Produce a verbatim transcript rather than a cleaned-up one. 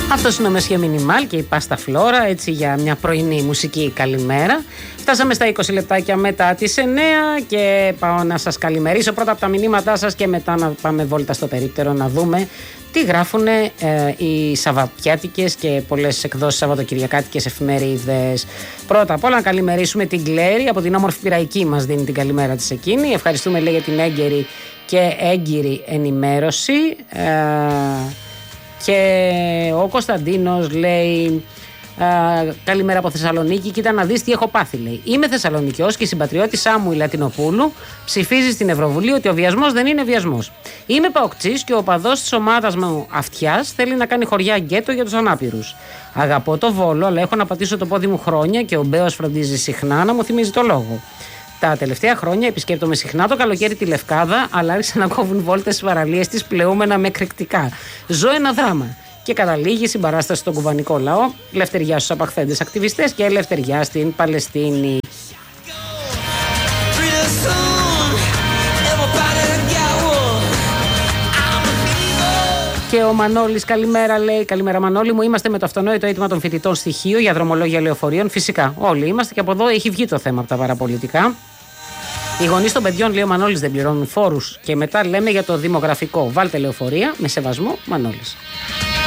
Αυτός είναι ο Μεσχέ Μινιμάλ και η Πάστα Φλόρα, έτσι για μια πρωινή μουσική καλημέρα. Φτάσαμε στα είκοσι λεπτάκια μετά τις εννέα και πάω να σας καλημερίσω πρώτα από τα μηνύματά σας και μετά να πάμε βόλτα στο περίπτερο να δούμε τι γράφουν ε, οι σαββατιάτικες και πολλές εκδόσεις σαββατοκυριακάτικες εφημερίδες. Πρώτα απ' όλα να καλημερίσουμε την Κλέρη από την όμορφη Πειραϊκή, μας δίνει την καλημέρα της εκείνη. Ευχαριστούμε, λέει, για την έγκαιρη και έγκυρη ενημέρωση. Ε, και ο Κωνσταντίνος λέει Uh, καλημέρα από Θεσσαλονίκη. Κοίτα να δεις τι έχω πάθει, λέει. Είμαι Θεσσαλονικιός και η συμπατριώτησά μου η Λατινοπούλου ψηφίζει στην Ευρωβουλή ότι ο βιασμός δεν είναι βιασμός. Είμαι παοκτσής και ο οπαδός της ομάδας μου Αυτιάς θέλει να κάνει χωριά γκέτο για τους ανάπηρους. Αγαπώ το Βόλο, αλλά έχω να πατήσω το πόδι μου χρόνια και ο Μπέος φροντίζει συχνά να μου θυμίζει το λόγο. Τα τελευταία χρόνια επισκέπτομαι συχνά το καλοκαίρι τη Λευκάδα, αλλά άρχισαν να κόβουν βόλτες στις παραλίες της πλεούμενα με εκρηκτικά. Ζω ένα δράμα. Και καταλήγει συμπαράσταση στον κουβανικό λαό, ελευθεριά στους απαχθέντες ακτιβιστές και ελευθεριά στην Παλαιστίνη. Και ο Μανώλης, καλημέρα, λέει. Καλημέρα, Μανώλη μου. Είμαστε με το αυτονόητο αίτημα των φοιτητών στοιχείο για δρομολόγια λεωφορείων. Φυσικά, όλοι είμαστε και από εδώ έχει βγει το θέμα από τα παραπολιτικά. Οι γονείς των παιδιών, λέει ο Μανώλης, δεν πληρώνουν φόρους. Και μετά λέμε για το δημογραφικό. Βάλτε λεωφορεία με σεβασμό, Μανώλης.